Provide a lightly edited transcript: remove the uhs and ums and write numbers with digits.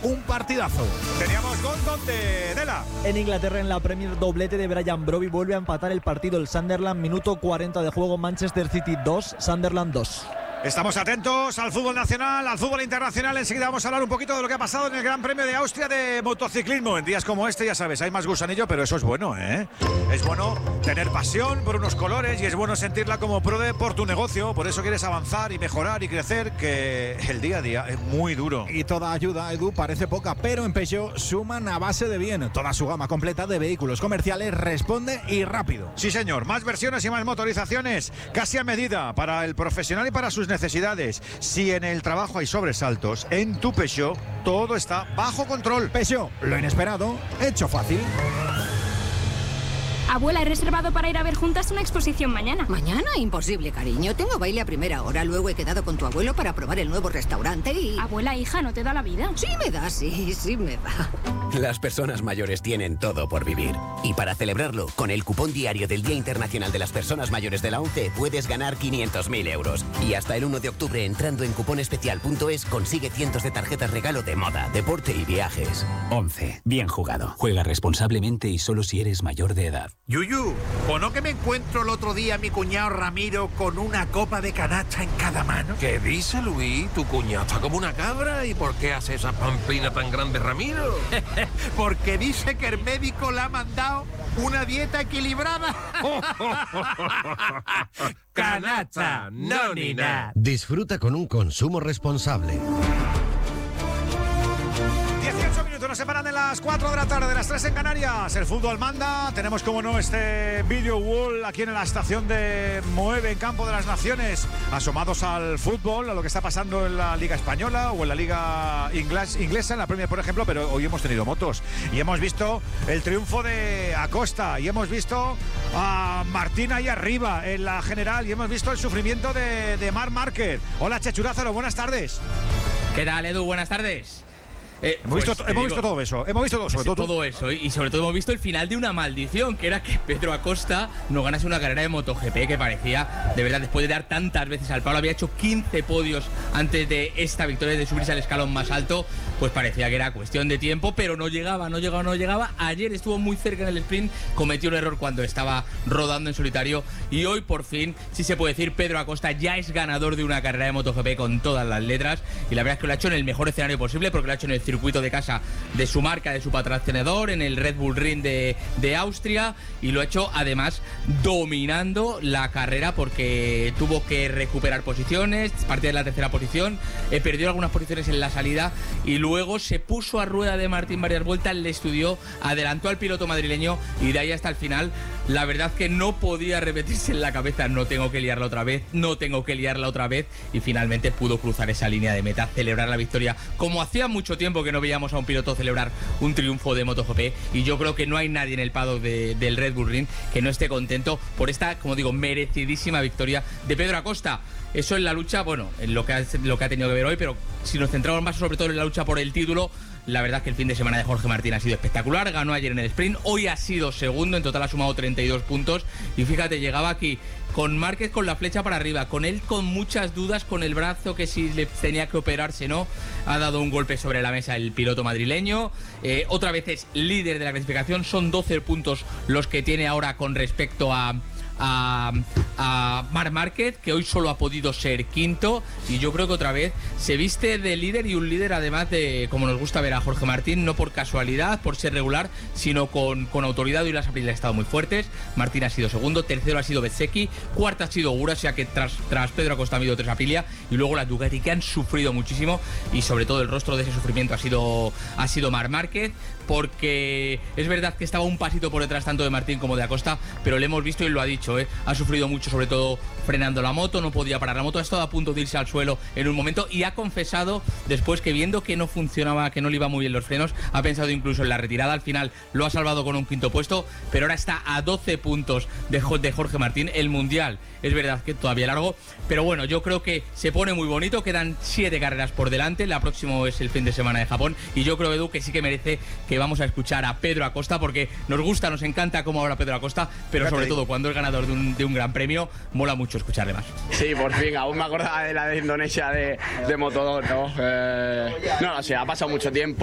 un partidazo. Teníamos gol de Dela. En Inglaterra, en la Premier, doblete de Brian Brobby, vuelve a empatar el partido el Sunderland, minuto 40 de juego, Manchester City 2, Sunderland 2. Estamos atentos al fútbol nacional, al fútbol internacional. Enseguida vamos a hablar un poquito de lo que ha pasado en el Gran Premio de Austria de motociclismo. En días como este, ya sabes, hay más gusanillo, pero eso es bueno, ¿eh? Es bueno tener pasión por unos colores y es bueno sentirla como prode por tu negocio. Por eso quieres avanzar y mejorar y crecer, que el día a día es muy duro. Y toda ayuda, Edu, parece poca, pero en Peugeot suman a base de bien. Toda su gama completa de vehículos comerciales responde y rápido. Sí, señor. Más versiones y más motorizaciones, casi a medida para el profesional y para sus necesidades. Si en el trabajo hay sobresaltos, en tu Peugeot todo está bajo control. Peugeot, lo inesperado, hecho fácil. Abuela, he reservado para ir a ver juntas una exposición mañana. ¿Mañana? Imposible, cariño. Tengo baile a primera hora. Luego he quedado con tu abuelo para probar el nuevo restaurante y... Abuela, hija, ¿no te da la vida? Sí me da, sí me da. Las personas mayores tienen todo por vivir. Y para celebrarlo, con el cupón diario del Día Internacional de las Personas Mayores de la ONCE puedes ganar 500.000 euros. Y hasta el 1 de octubre, entrando en cuponespecial.es, consigue cientos de tarjetas regalo de moda, deporte y viajes. ONCE. Bien jugado. Juega responsablemente y solo si eres mayor de edad. Yuyu, ¿o no que me encuentro el otro día a mi cuñado Ramiro con una copa de canacha en cada mano? ¿Qué dice, Luis? Tu cuñado está como una cabra. ¿Y por qué hace esa pamplina tan grande, Ramiro? Porque dice que el médico le ha mandado una dieta equilibrada. Canacha, no ni nada. Disfruta con un consumo responsable. 18 minutos nos separan de las 4 de la tarde, de las 3 en Canarias. El fútbol manda. Tenemos, como no, este video wall aquí en la estación de Moeve, en Campo de las Naciones, asomados al fútbol, a lo que está pasando en la Liga Española o en la Liga inglesa, en la Premier, por ejemplo. Pero hoy hemos tenido motos y hemos visto el triunfo de Acosta y hemos visto a Martín ahí arriba en la general y hemos visto el sufrimiento de Marc Márquez. Hola, Chechu Lázaro, buenas tardes. ¿Qué tal, Edu? Buenas tardes. Hemos visto todo eso, todo eso y sobre todo hemos visto el final de una maldición, que era que Pedro Acosta no ganase una carrera de MotoGP, que parecía, de verdad, después de dar tantas veces al palo, había hecho 15 podios antes de esta victoria, de subirse al escalón más alto, pues parecía que era cuestión de tiempo, pero no llegaba. Ayer estuvo muy cerca en el sprint, cometió un error cuando estaba rodando en solitario y hoy por fin, sí se puede decir, Pedro Acosta ya es ganador de una carrera de MotoGP con todas las letras, y la verdad es que lo ha hecho en el mejor escenario posible, porque lo ha hecho en el circuito de casa de su marca, de su patrocinador, en el Red Bull Ring de Austria, y lo ha hecho además dominando la carrera, porque tuvo que recuperar posiciones, partía de la tercera posición, perdió algunas posiciones en la salida y luego se puso a rueda de Martín varias vueltas, le estudió, adelantó al piloto madrileño y de ahí hasta el final. La verdad que no podía repetirse en la cabeza, no tengo que liarla otra vez, y finalmente pudo cruzar esa línea de meta, celebrar la victoria, como hacía mucho tiempo que no veíamos a un piloto celebrar un triunfo de MotoGP, y yo creo que no hay nadie en el paddock del Red Bull Ring que no esté contento por esta, como digo, merecidísima victoria de Pedro Acosta. Eso en la lucha, bueno, en lo que ha tenido que ver hoy, pero si nos centramos más sobre todo en la lucha por el título, la verdad es que el fin de semana de Jorge Martín ha sido espectacular. Ganó ayer en el sprint, hoy ha sido segundo, en total ha sumado 32 puntos. Y fíjate, llegaba aquí con Márquez con la flecha para arriba, con él con muchas dudas, con el brazo, que si le tenía que operarse no. Ha dado un golpe sobre la mesa el piloto madrileño. Otra vez es líder de la clasificación, son 12 puntos los que tiene ahora con respecto a Marc Márquez, que hoy solo ha podido ser quinto, y yo creo que otra vez se viste de líder, y un líder además de, como nos gusta ver a Jorge Martín, no por casualidad, por ser regular, sino con autoridad. Y las Aprilia han estado muy fuertes. Martín ha sido segundo, tercero ha sido Bezzecchi, cuarta ha sido Ura, o sea que tras Pedro Acosta ha habido 3 Aprilia, y luego las Ducati, que han sufrido muchísimo, y sobre todo el rostro de ese sufrimiento ha sido Marc Márquez, porque es verdad que estaba un pasito por detrás tanto de Martín como de Acosta, pero le hemos visto y lo ha dicho, ha sufrido mucho, sobre todo frenando la moto, no podía parar la moto, ha estado a punto de irse al suelo en un momento, y ha confesado después que, viendo que no funcionaba, que no le iba muy bien los frenos, ha pensado incluso en la retirada. Al final lo ha salvado con un quinto puesto, pero ahora está a 12 puntos de Jorge Martín. El mundial es verdad que todavía largo, pero bueno, yo creo que se pone muy bonito. Quedan 7 carreras por delante, la próxima es el fin de semana de Japón, y yo creo, Edu, que sí que merece que vamos a escuchar a Pedro Acosta, porque nos gusta, nos encanta cómo habla Pedro Acosta, pero sobre todo cuando es ganador de un gran premio, mola mucho escucharle más. Sí, por fin, aún me acordaba de la de Indonesia de Moto2, ¿no? No sé, ha pasado mucho tiempo.